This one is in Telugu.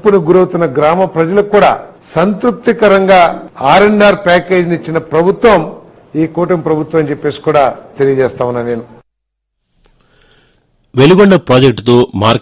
ముంపును గురవుతున్న గ్రామ ప్రజలకు కూడా సంతృప్తికరంగా ఆర్ఎన్ఆర్ ప్యాకేజీని ఇచ్చిన ప్రభుత్వం ఈ కూటమి ప్రభుత్వం అని చెప్పేసి కూడా తెలియజేస్తా ఉన్నా నేను. వెలుగొండ ప్రాజెక్టుతో